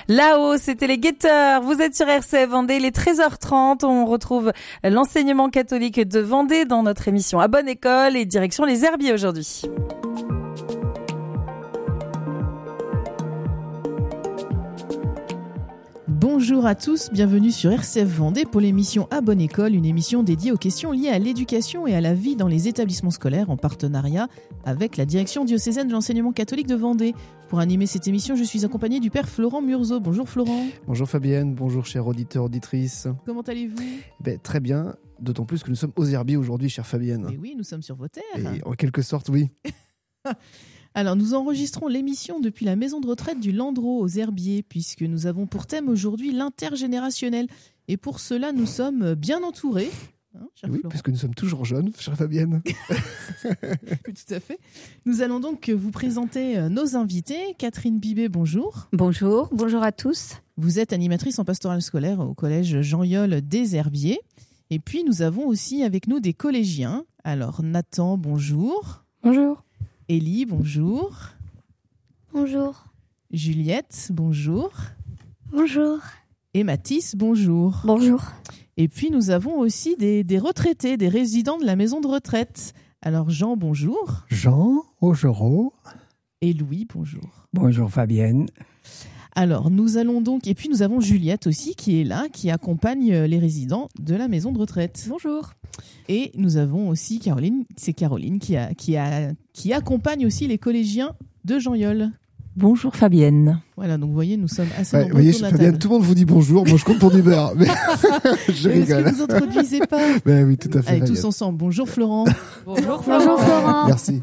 Là-haut, c'était les guetteurs. Vous êtes sur RCF Vendée, il est 13h30. On retrouve l'enseignement catholique de Vendée dans notre émission À Bonne École et direction les Herbiers aujourd'hui. Bonjour à tous, bienvenue sur RCF Vendée pour l'émission À Bonne École, une émission dédiée aux questions liées à l'éducation et à la vie dans les établissements scolaires en partenariat avec la direction diocésaine de l'enseignement catholique de Vendée. Pour animer cette émission, je suis accompagnée du père Florent Murzeau. Bonjour Florent. Bonjour Fabienne, bonjour chers auditeurs, auditrices. Comment allez-vous ? Très bien, d'autant plus que nous sommes aux Herbiers aujourd'hui, chère Fabienne. Et oui, nous sommes sur vos terres. Et en quelque sorte, oui. Alors, nous enregistrons l'émission depuis la maison de retraite du Landreau aux Herbiers, puisque nous avons pour thème aujourd'hui l'intergénérationnel. Et pour cela, nous sommes bien entourés. Oui, puisque nous sommes toujours jeunes, chère Fabienne. Tout à fait. Nous allons donc vous présenter nos invités. Catherine Bibet, bonjour. Bonjour à tous. Vous êtes animatrice en pastorale scolaire au collège Jean-Yol des Herbiers. Et puis, nous avons aussi avec nous des collégiens. Alors, Nathan, bonjour. Bonjour. Élie, bonjour. Bonjour. Juliette, bonjour. Bonjour. Et Mathis, bonjour. Bonjour. Et puis nous avons aussi des retraités, des résidents de la maison de retraite. Alors Jean, bonjour. Jean, bonjour. Et Louis, bonjour. Bonjour Fabienne. Alors nous allons donc, et puis nous avons Juliette aussi qui est là, qui accompagne les résidents de la maison de retraite. Bonjour. Et nous avons aussi Caroline, c'est Caroline qui accompagne aussi les collégiens de Jean-Yol. Bonjour Fabienne. Voilà, donc vous voyez, nous sommes assez nombreux vous voyez, autour de la Fabienne, table. tout le monde vous dit bonjour, moi je compte ton numéro. Mais je rigole. Est-ce que vous introduisez pas ? Oui, tout à fait. Allez, Fabienne. tous ensemble. Bonjour Florent. Bonjour Florent. Merci.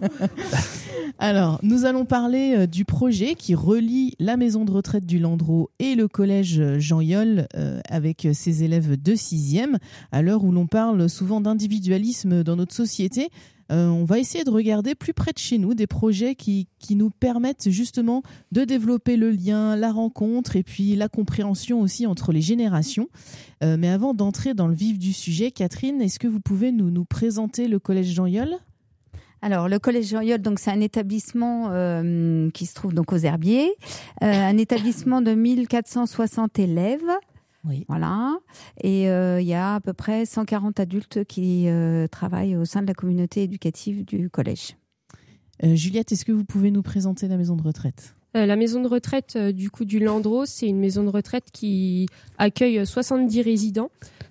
Alors, nous allons parler du projet qui relie la maison de retraite du Landreau et le collège Jean-Yol avec ses élèves de 6e. À l'heure où l'on parle souvent d'individualisme dans notre société, on va essayer de regarder plus près de chez nous des projets qui nous permettent justement de développer le lien, la rencontre et puis la compréhension aussi entre les générations. Mais avant d'entrer dans le vif du sujet, Catherine, est-ce que vous pouvez nous présenter le collège Jean-Yol ? Alors, le collège Jean-Yol, donc c'est un établissement qui se trouve donc aux Herbiers, un établissement de 1460 élèves. Oui. Voilà. Et il y a à peu près 140 adultes qui travaillent au sein de la communauté éducative du collège. Juliette, est-ce que vous pouvez nous présenter la maison de retraite ? La maison de retraite du Landreau, c'est une maison de retraite qui accueille 70 résidents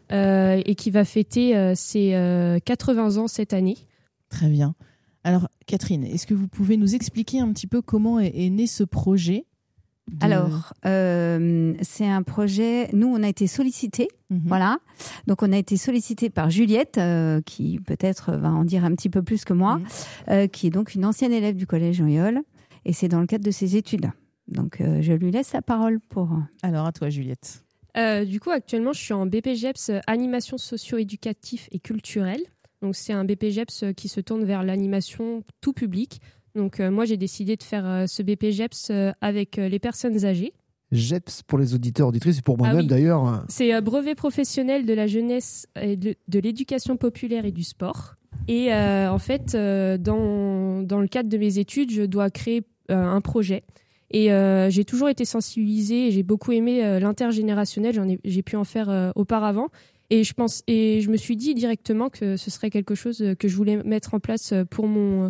et qui va fêter ses 80 ans cette année. Très bien. Alors, Catherine, est-ce que vous pouvez nous expliquer un petit peu comment est né ce projet ? Alors, c'est un projet. Nous, on a été sollicités, voilà. Donc, on a été sollicités par Juliette, qui peut-être va en dire un petit peu plus que moi, qui est donc une ancienne élève du collège Jean-Yol, et c'est dans le cadre de ses études. Donc, je lui laisse la parole pour. Alors, à toi, Juliette. Du coup, actuellement, je suis en BPGEPS animation socio-éducative et culturelle. Donc, c'est un BPGEPS qui se tourne vers l'animation tout public. Donc, moi, j'ai décidé de faire ce BPGEPS avec les personnes âgées. GEPS pour les auditeurs, auditrices et pour moi-même oui. d'ailleurs. C'est brevet professionnel de la jeunesse et de l'éducation populaire et du sport. Et en fait, dans le cadre de mes études, je dois créer un projet. Et j'ai toujours été sensibilisée et j'ai beaucoup aimé l'intergénérationnel. J'ai pu en faire auparavant. Et je me suis dit directement que ce serait quelque chose que je voulais mettre en place pour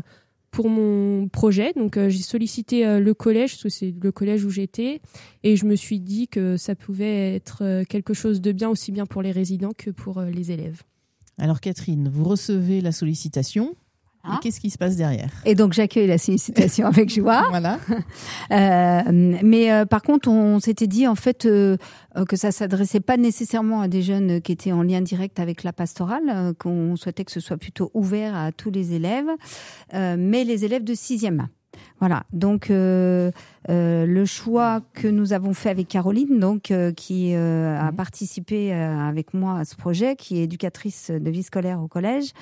mon projet. Donc, j'ai sollicité le collège, parce que c'est le collège où j'étais, et je me suis dit que ça pouvait être quelque chose de bien, aussi bien pour les résidents que pour les élèves. Alors, Catherine, vous recevez la sollicitation. Et qu'est-ce qui se passe derrière ? Et donc, j'accueille la sollicitation avec joie. Voilà. Mais par contre, on s'était dit en fait que ça s'adressait pas nécessairement à des jeunes qui étaient en lien direct avec la pastorale, qu'on souhaitait que ce soit plutôt ouvert à tous les élèves, mais les élèves de 6e. Voilà, donc le choix que nous avons fait avec Caroline, donc qui a participé avec moi à ce projet, qui est éducatrice de vie scolaire au collège,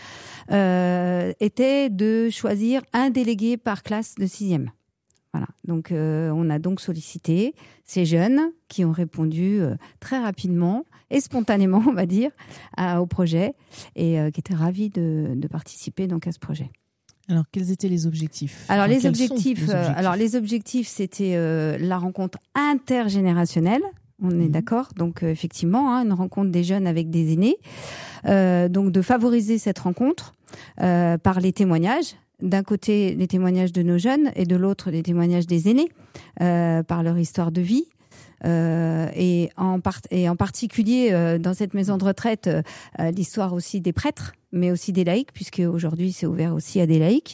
était de choisir un délégué par classe de 6e. Voilà, donc on a donc sollicité ces jeunes qui ont répondu très rapidement et spontanément, on va dire, au projet, et qui étaient ravis de participer donc à ce projet. Alors, quels étaient les objectifs ? Alors, Enfin, les quels sont objectifs, c'était la rencontre intergénérationnelle. On est d'accord. Donc, effectivement, une rencontre des jeunes avec des aînés. Donc, de favoriser cette rencontre par les témoignages. D'un côté, les témoignages de nos jeunes et de l'autre, les témoignages des aînés par leur histoire de vie. Et en particulier dans cette maison de retraite, l'histoire aussi des prêtres, mais aussi des laïcs, puisque aujourd'hui c'est ouvert aussi à des laïcs.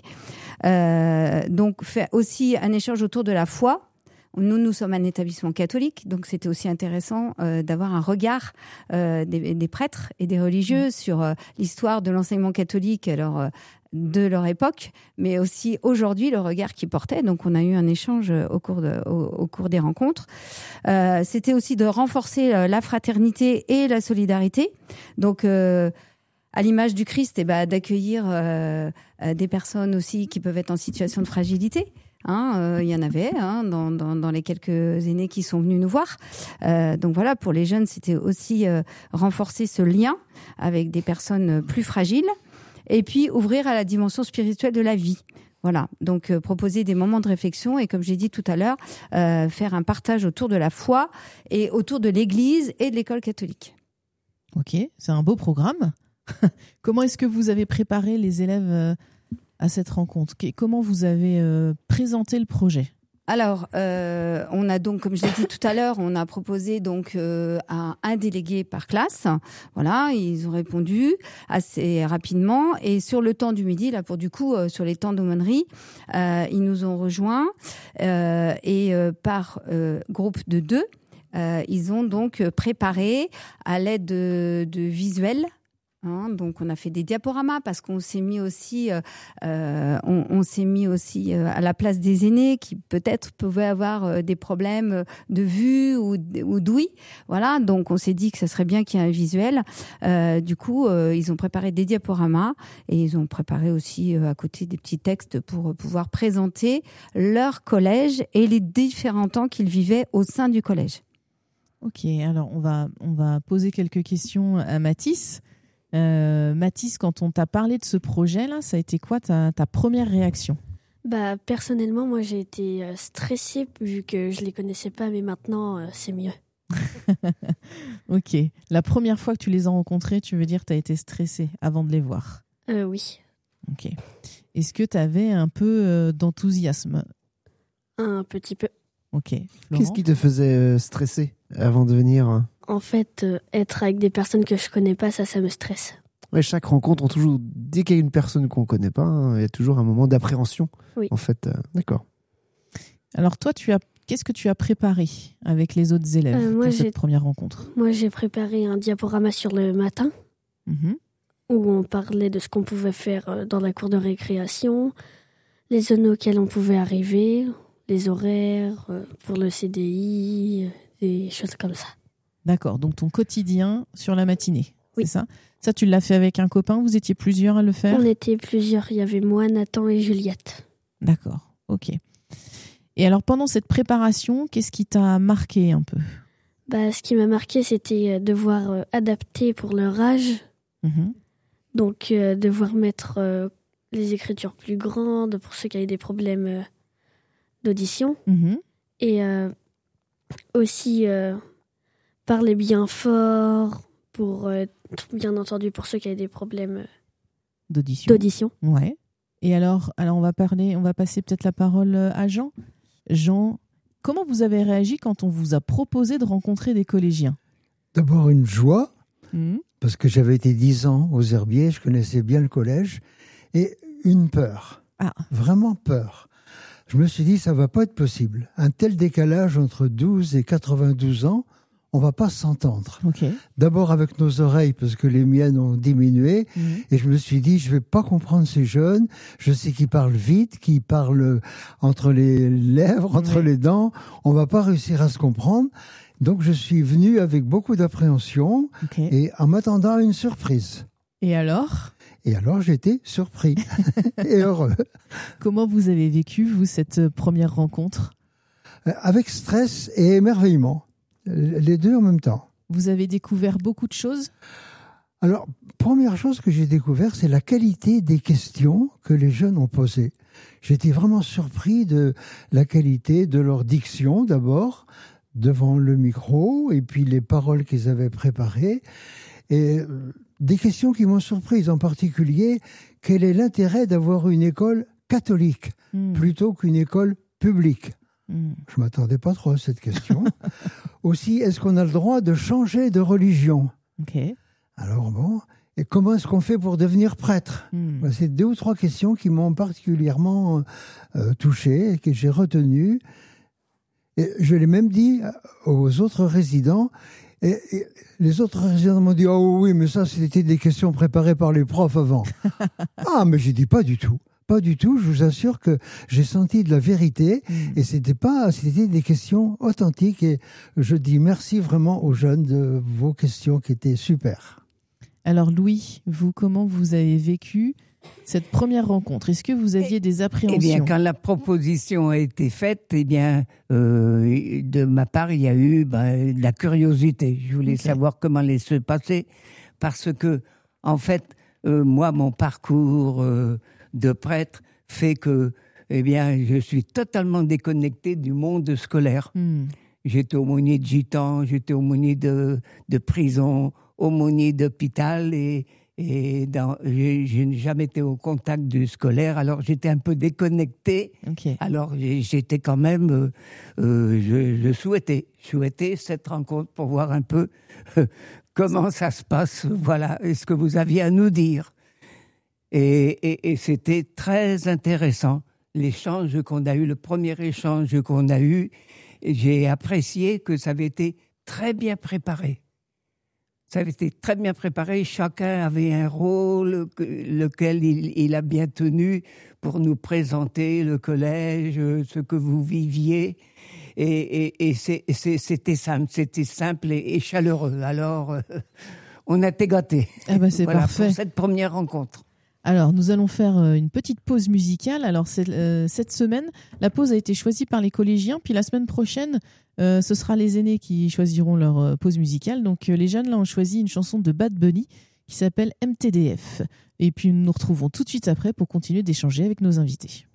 Donc fait aussi un échange autour de la foi. Nous sommes un établissement catholique, donc c'était aussi intéressant d'avoir un regard des prêtres et des religieux sur l'histoire de l'enseignement catholique. Alors de leur époque, mais aussi aujourd'hui le regard qu'ils portaient. Donc on a eu un échange au cours des rencontres. C'était aussi de renforcer la fraternité et la solidarité. Donc à l'image du Christ, d'accueillir des personnes aussi qui peuvent être en situation de fragilité. Il y en avait dans les quelques aînés qui sont venus nous voir. Donc voilà, pour les jeunes, c'était aussi renforcer ce lien avec des personnes plus fragiles. Et puis ouvrir à la dimension spirituelle de la vie. Voilà, donc proposer des moments de réflexion et comme j'ai dit tout à l'heure, faire un partage autour de la foi et autour de l'Église et de l'école catholique. Ok, c'est un beau programme. Comment est-ce que vous avez préparé les élèves à cette rencontre ? Comment vous avez présenté le projet ? Alors, on a donc, comme je l'ai dit tout à l'heure, on a proposé donc à un délégué par classe. Voilà, ils ont répondu assez rapidement. Et sur le temps du midi, là pour du coup, sur les temps d'aumônerie, ils nous ont rejoints et par groupe de 2, ils ont donc préparé à l'aide de visuels. Donc on a fait des diaporamas parce qu'on s'est mis aussi, à la place des aînés qui peut-être pouvaient avoir des problèmes de vue ou d'ouïe. Voilà, donc on s'est dit que ça serait bien qu'il y ait un visuel. Du coup, ils ont préparé des diaporamas et ils ont préparé aussi à côté des petits textes pour pouvoir présenter leur collège et les différents temps qu'ils vivaient au sein du collège. Ok, alors on va poser quelques questions à Mathis. Mathis, quand on t'a parlé de ce projet-là, ça a été quoi ta première réaction ? Personnellement, moi j'ai été stressée vu que je les connaissais pas, mais maintenant c'est mieux. Ok. La première fois que tu les as rencontrés, tu veux dire que tu as été stressée avant de les voir ? Oui. Ok. Est-ce que tu avais un peu d'enthousiasme ? Un petit peu. Ok. Florent ? Qu'est-ce qui te faisait stresser avant de venir ? En fait, être avec des personnes que je connais pas, ça me stresse. Ouais, chaque rencontre, dès qu'il y a une personne qu'on connaît pas, il y a toujours un moment d'appréhension. Oui. En fait, d'accord. Alors toi, qu'est-ce que tu as préparé avec les autres élèves pour cette première rencontre ? Moi, j'ai préparé un diaporama sur le matin où on parlait de ce qu'on pouvait faire dans la cour de récréation, les zones auxquelles on pouvait arriver, les horaires pour le CDI, des choses comme ça. D'accord, donc ton quotidien sur la matinée, oui. C'est ça ? Ça, tu l'as fait avec un copain ? Vous étiez plusieurs à le faire ? On était plusieurs, il y avait moi, Nathan et Juliette. D'accord, ok. Et alors, pendant cette préparation, qu'est-ce qui t'a marqué un peu ? Ce qui m'a marqué, c'était devoir adapter pour leur âge. Donc, devoir mettre les écritures plus grandes pour ceux qui avaient des problèmes d'audition. Et aussi... parler bien fort pour être bien entendu pour ceux qui avaient des problèmes d'audition. Ouais. Et alors on va passer peut-être la parole à Jean. Jean, comment vous avez réagi quand on vous a proposé de rencontrer des collégiens ? D'abord une joie, parce que j'avais été 10 ans aux Herbiers, je connaissais bien le collège, et une peur, vraiment peur. Je me suis dit, ça ne va pas être possible. Un tel décalage entre 12 et 92 ans, on va pas s'entendre. Okay. D'abord avec nos oreilles, parce que les miennes ont diminué, et je me suis dit, je vais pas comprendre ces jeunes, je sais qu'ils parlent vite, qu'ils parlent entre les lèvres, entre les dents, on va pas réussir à se comprendre. Donc je suis venu avec beaucoup d'appréhension, et en m'attendant à une surprise. Et alors, j'étais surpris et heureux. Comment vous avez vécu, vous, cette première rencontre ? Avec stress et émerveillement. Les deux en même temps. Vous avez découvert beaucoup de choses ? Alors, première chose que j'ai découvert, c'est la qualité des questions que les jeunes ont posées. J'étais vraiment surpris de la qualité de leur diction, d'abord, devant le micro, et puis les paroles qu'ils avaient préparées. Et des questions qui m'ont surprise, en particulier, quel est l'intérêt d'avoir une école catholique plutôt qu'une école publique ? Je ne m'attendais pas trop à cette question. Aussi, est-ce qu'on a le droit de changer de religion ? Alors bon, et comment est-ce qu'on fait pour devenir prêtre ? C'est 2 ou 3 questions qui m'ont particulièrement touché et que j'ai retenues. Et je l'ai même dit aux autres résidents. Et les autres résidents m'ont dit « Oh oui, mais ça, c'était des questions préparées par les profs avant. » Ah, mais j'ai dit « Pas du tout. Pas du tout. Je vous assure que j'ai senti de la vérité. Et c'était des questions authentiques. Et je dis merci vraiment aux jeunes de vos questions qui étaient super. » Alors Louis, vous, comment vous avez vécu cette première rencontre ? Est-ce que vous aviez des appréhensions ? Eh bien, quand la proposition a été faite, eh bien, de ma part, il y a eu de la curiosité. Je voulais savoir comment allait se passer, parce que, en fait, moi, mon parcours de prêtre fait que, eh bien, je suis totalement déconnecté du monde scolaire. J'étais aumônier de gitans, j'étais aumônier de prison, aumônier d'hôpital et je n'ai jamais été au contact du scolaire, alors j'étais un peu déconnecté. Alors j'étais quand même, je souhaitais cette rencontre pour voir un peu comment ça se passe, voilà, et ce que vous aviez à nous dire. Et c'était très intéressant, l'échange qu'on a eu, le premier échange qu'on a eu. J'ai apprécié que ça avait été très bien préparé. Ça avait été très bien préparé. Chacun avait un rôle, lequel il a bien tenu pour nous présenter le collège, ce que vous viviez. Et c'était simple et chaleureux. Alors, on a été gâtés. Ah bah c'est parfait. Pour cette première rencontre. Alors, nous allons faire une petite pause musicale. Alors, cette semaine, la pause a été choisie par les collégiens. Puis la semaine prochaine, ce sera les aînés qui choisiront leur pause musicale. Donc, les jeunes, là, ont choisi une chanson de Bad Bunny qui s'appelle MTDF. Et puis, nous nous retrouvons tout de suite après pour continuer d'échanger avec nos invités.